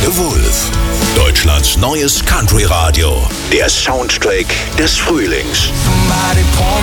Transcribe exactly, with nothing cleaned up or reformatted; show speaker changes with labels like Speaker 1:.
Speaker 1: The Wolf. Deutschlands neues Country-Radio. Der Soundtrack des Frühlings.
Speaker 2: Somebody point